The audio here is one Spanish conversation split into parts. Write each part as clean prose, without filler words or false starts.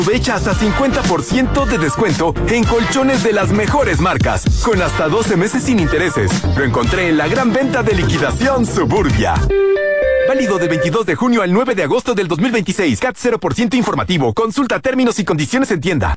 Aprovecha hasta 50% de descuento en colchones de las mejores marcas, con hasta 12 meses sin intereses. Lo encontré en la gran venta de liquidación Suburbia. Válido del 22 de junio al 9 de agosto del 2026. CAT 0% informativo. Consulta términos y condiciones en tienda.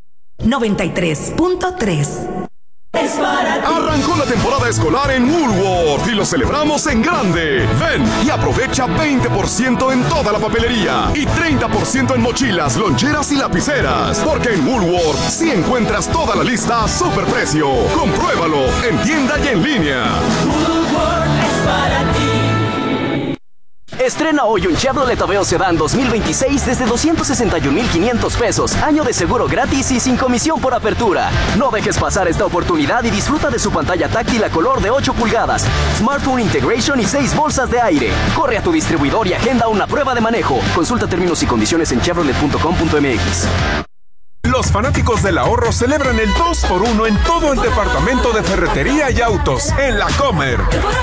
93.3. Arrancó la temporada escolar en Woolworth y lo celebramos en grande. Ven y aprovecha 20% en toda la papelería y 30% en mochilas, loncheras y lapiceras. Porque en Woolworth sí encuentras toda la lista a superprecio. Compruébalo en tienda y en línea. Woolworth es para ti. Estrena hoy un Chevrolet Aveo Sedán 2026 desde 261,500 pesos. Año de seguro gratis y sin comisión por apertura. No dejes pasar esta oportunidad y disfruta de su pantalla táctil a color de 8 pulgadas, Smartphone Integration y 6 bolsas de aire. Corre a tu distribuidor y agenda una prueba de manejo. Consulta términos y condiciones en chevrolet.com.mx. Los fanáticos del ahorro celebran el 2x1 en todo el departamento de ferretería y autos en La Comer.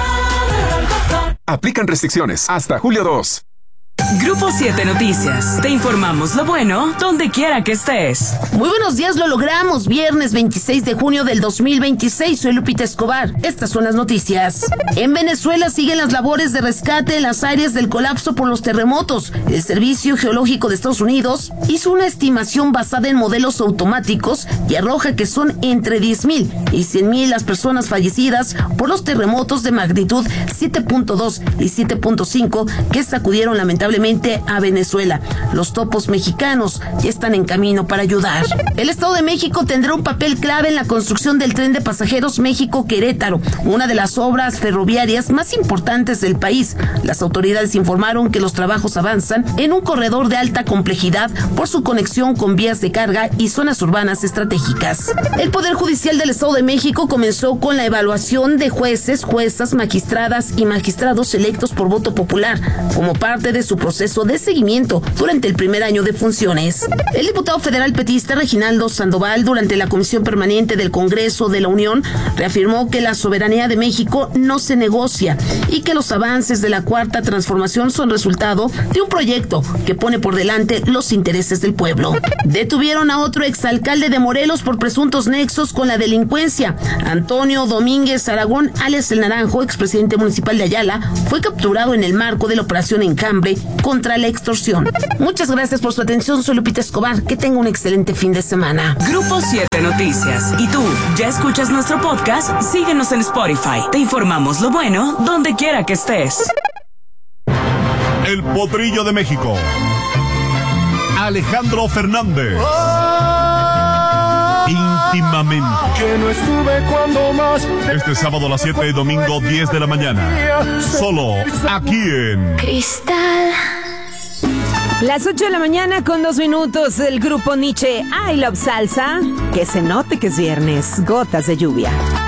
Aplican restricciones hasta julio 2. Grupo 7 Noticias. Te informamos lo bueno donde quiera que estés. Muy buenos días, lo logramos. Viernes 26 de junio del 2026. Soy Lupita Escobar. Estas son las noticias. En Venezuela siguen las labores de rescate en las áreas del colapso por los terremotos. El Servicio Geológico de Estados Unidos hizo una estimación basada en modelos automáticos y arroja que son entre 10,000 y 100,000 las personas fallecidas por los terremotos de magnitud 7.2 y 7.5 que sacudieron lamentablemente a Venezuela. Los topos mexicanos ya están en camino para ayudar. El Estado de México tendrá un papel clave en la construcción del tren de pasajeros México-Querétaro, una de las obras ferroviarias más importantes del país. Las autoridades informaron que los trabajos avanzan en un corredor de alta complejidad por su conexión con vías de carga y zonas urbanas estratégicas. El Poder Judicial del Estado de México comenzó con la evaluación de jueces, juezas, magistradas y magistrados electos por voto popular, como parte de su proceso de seguimiento durante el primer año de funciones. El diputado federal petista Reginaldo Sandoval, durante la Comisión Permanente del Congreso de la Unión, reafirmó que la soberanía de México no se negocia y que los avances de la Cuarta Transformación son resultado de un proyecto que pone por delante los intereses del pueblo. Detuvieron a otro exalcalde de Morelos por presuntos nexos con la delincuencia. Antonio Domínguez Aragón, alias El Naranjo, expresidente municipal de Ayala, fue capturado en el marco de la Operación Encambre contra la extorsión. Muchas gracias por su atención. Soy Lupita Escobar. Que tenga un excelente fin de semana. Grupo 7 Noticias. ¿Y tú, ya escuchas nuestro podcast? Síguenos en Spotify. Te informamos lo bueno donde quiera que estés. El Potrillo de México. Alejandro Fernández. Íntimamente. Que no estuve cuando más. Este sábado a las 7 y domingo 10 de la mañana. Solo aquí en Cristal. Las 8 de la mañana con 2 minutos. El grupo Nietzsche I Love Salsa. Que se note que es viernes. Gotas de lluvia.